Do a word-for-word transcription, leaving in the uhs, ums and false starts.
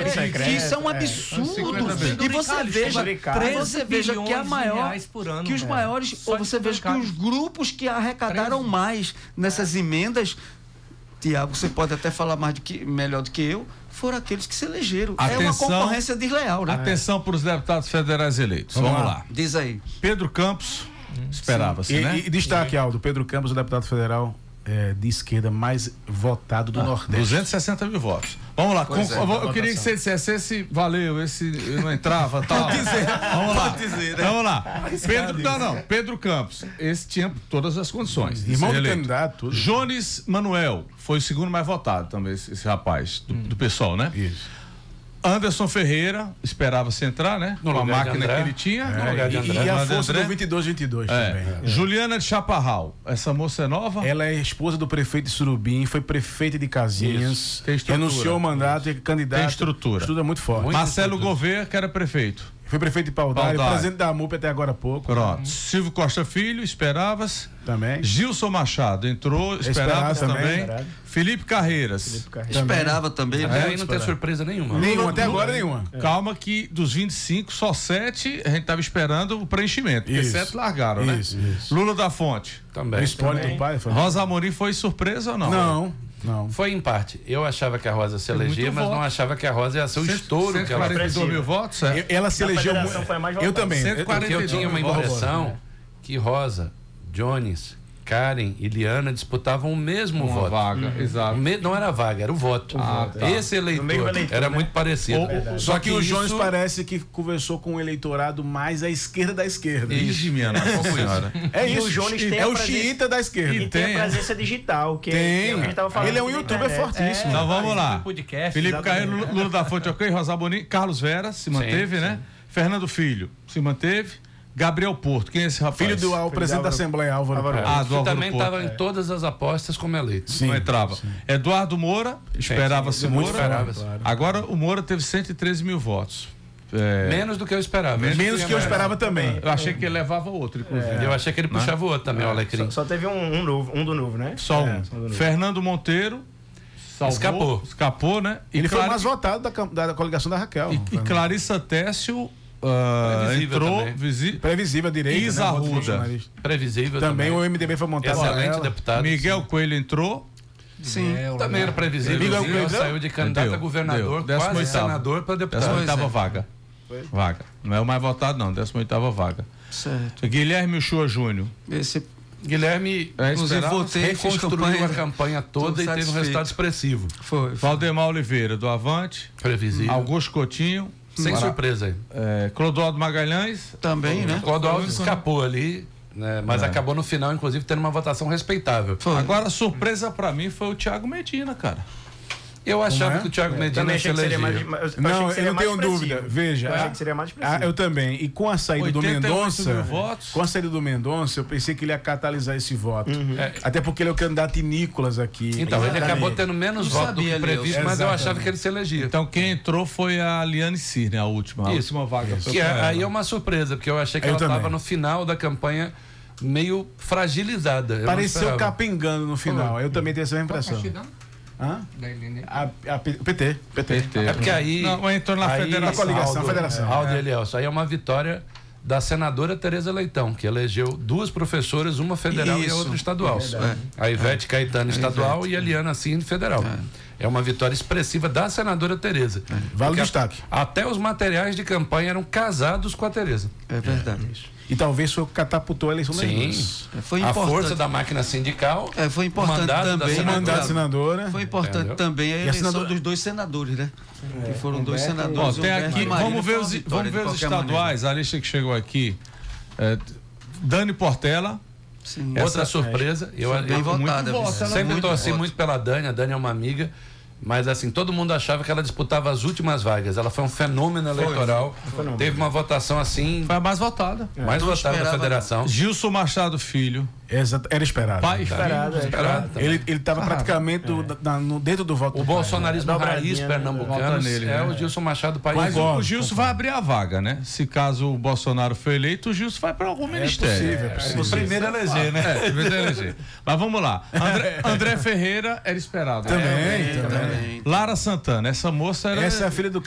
que isso é um absurdo. É, e você veja, você veja que a maior, ano, que os é. maiores, Só ou você veja que os grupos que arrecadaram treze. mais nessas é. emendas, Tiago, você pode até falar mais do que, melhor do que eu, foram aqueles que se elegeram. Atenção, é uma concorrência desleal, né? Atenção para os deputados federais eleitos. Vamos, Vamos lá. lá. Diz aí. Pedro Campos, esperava-se, e, né? E destaque, Aldo, Pedro Campos, o deputado federal é, de esquerda mais votado do ah, Nordeste. duzentos e sessenta mil votos. Vamos lá, com, é, eu, eu queria que você dissesse, esse valeu, esse não entrava, tal. Pode dizer. Vamos lá. Pode dizer, né? Vamos lá. Pedro, não, não, Pedro Campos, esse tinha todas as condições. Irmão do candidato. Tudo. Jones Manuel, foi o segundo mais votado também, esse, esse rapaz, do, hum. do pessoal, né? Isso. Anderson Ferreira, esperava-se entrar, né? No Com a máquina que ele tinha. É, no lugar de André. E, e a força do vinte e dois vinte e dois é. também. É. Juliana de Chaparral, essa moça é nova? Ela é esposa do prefeito de Surubim, foi prefeita de Casinhas, renunciou ao mandato e é candidata. Tem estrutura. Estuda muito forte. Muito Marcelo estrutura. Gouveia, que era prefeito. Foi prefeito de Paudalho, presidente da M U P até agora há pouco. Pronto. Né? Silvio Costa Filho, esperavas. Também. Gilson Machado, entrou, esperavas também. também. Felipe Carreiras. Felipe Carreiras. Esperava também. Até aí não tem surpresa nenhuma. Nenhuma, até agora nenhuma. É. Calma que dos vinte e cinco, só sete a gente estava esperando o preenchimento. Porque isso. sete largaram, né? Isso, isso. Lula da Fonte. Também. O espólio do pai. Foi. Rosa Amorim foi surpresa ou não? Não. Não. Foi em parte. Eu achava que a Rosa se elegia, mas voto. não achava que a Rosa ia ser o cento, estouro cento e quarenta e dois que ela mil votos. É. Ela se elegeu muito. Eu também. cento e quarenta e dois eu tinha uma impressão né? que Rosa, Jones, Karen e Liana disputavam o mesmo uma voto. vaga, uhum. exato. Me, não era vaga, era o voto. Ah, tá. Esse eleitor, eleitor era né? muito parecido. O, só que, que o Jones isso... parece que conversou com o eleitorado mais à esquerda da esquerda. Ixi, minha nossa senhora. É isso. E o Jones tem é o xiita da esquerda. E tem a presença digital. Que tem. É, que a gente tava falando ele é um youtuber fortíssimo. É, então vamos lá. Felipe Carreiro, Lula da Fonte, ok. Rosa Boninho, Carlos Vera se manteve, sim, né? Sim. Fernando Filho se manteve. Gabriel Porto, quem é esse rapaz? Filho do ao, presidente da Assembleia, Álvaro Porto. Ah, do que também estava é. em todas as apostas como eleito. Sim, não entrava. Sim. Eduardo Moura, esperava-se Moura. Esperava claro. Agora o Moura teve cento e treze mil votos. É... Menos do que eu esperava. Menos, Menos que eu esperava também. Eu achei que ele levava outro, inclusive. É. Eu achei que ele puxava o outro também, o Alecrim. Só, só teve um, um novo, um do novo, né? Só um. É, do novo. Fernando Monteiro. Salvou, escapou. Escapou, né? E ele Clar... foi o mais votado da, da coligação da Raquel. E, e Clarissa Técio. Uh, entrou visi... previsível direito. Isa né? Arruda. Previsível também. Também o M D B foi montado. Excelente deputado. Miguel sim. Coelho entrou. Sim. Miguel, também era previsível. Miguel Coelho saiu de candidato deu, a governador, deu. quase senador para deputado. décima oitava vaga. Foi? Vaga. Não é o mais votado, não. décima oitava vaga. Certo. Guilherme Uchoa Júnior. Esse Guilherme é, reconstruiu campanha, a campanha toda e teve um resultado expressivo. Foi. foi. Valdemar Oliveira, do Avante. Previsível. Augusto Coutinho. Sem Mara... surpresa aí. É, Clodoaldo Magalhães. Também, né? Clodoaldo escapou ali, né? Mas é. acabou no final, inclusive, tendo uma votação respeitável. Foi. Agora, a surpresa pra mim foi o Thiago Medina, cara. Eu achava é? que o Thiago é. Medina ia se eleger. Mais, eu não, eu não tenho dúvida. Veja. Eu achei que seria mais expressivo. Ah, eu também. E com a saída do Mendonça, votos. com a saída do Mendonça, eu pensei que ele ia catalisar esse voto. Uhum. É. Até porque ele é o candidato Nicolas aqui. Então, ele acabou tendo menos votos do que previsto, mas eu achava que ele se elegia. Então, quem entrou foi a Liane Cirne, a última. A Isso. última vaga. Isso. Que é, aí é uma surpresa, porque eu achei que eu ela estava no final da campanha meio fragilizada. Eu Pareceu capengando no final. Pô. Eu também tenho essa impressão. Hã? A, a P T. P T. É porque aí. Não, entrou na aí, federação. Na coligação, Aldo, federação. Aldo é. Elielso. Aí é uma vitória da senadora Tereza Leitão, que elegeu duas professoras, uma federal Isso. e a outra estadual. É a Ivete é. Caetano, estadual, Ivete. E a Liana Cine, federal. É. é uma vitória expressiva da senadora Tereza. É. Vale o destaque. Até os materiais de campanha eram casados com a Tereza. É verdade. É. E talvez foi o que catapultou a eleição da Sim. Foi a força da máquina sindical. É, foi importante também. O mandato da senadora. Foi importante Entendeu? também a eleição a senadora... dos dois senadores, né? É. Que foram dois senadores. Ó, tem aqui, vamos ver os, vamos ver os estaduais, maneira. A lista que chegou aqui. É, Dani Portela. Sim. Outra surpresa. Eu, eu, bem eu votada, muito, sempre muito torci voto. muito pela Dani. A Dani é uma amiga. Mas assim, todo mundo achava que ela disputava as últimas vagas. Ela foi um fenômeno eleitoral. Foi, foi. Teve uma votação assim. Foi a mais votada. É. Mais votada da federação. Não. Gilson Machado Filho. Exato, era esperado. Pai, esperado, filho, é. esperado. Ele ele estava praticamente é. do, na, no, dentro do voto. O bolsonarismo raiz pernambucano nele, é né? o Gilson Machado pai. Mas o Gilson vai abrir a vaga, né? Se caso o Bolsonaro for eleito, o Gilson vai para algum é ministério. Possível, é possível. É primeiro eleger, né? É, primeiro eleger. Mas vamos lá. André, André Ferreira era esperado. Também, né? também. Lara Santana, essa moça era. Essa é a filha do